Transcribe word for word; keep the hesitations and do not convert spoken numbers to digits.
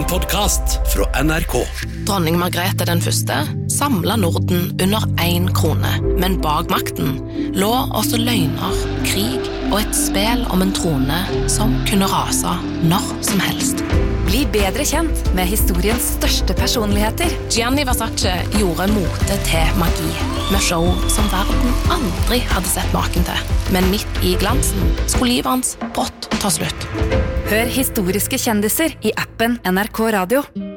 podcast fra N R K. Dronning Margrethe den første samlet Norden under én krone, men bak makten lå også løgner, krig og et spel om en trone som kunne rase når som helst. Bli bedre kjent med historiens største personligheter. Gianni Versace gjorde mote til magi, med show som verden aldri hadde sett maken til. Men midt i glansen skulle livet hans brått ta slutt. Hør historiske kjendiser i appen N R K Radio.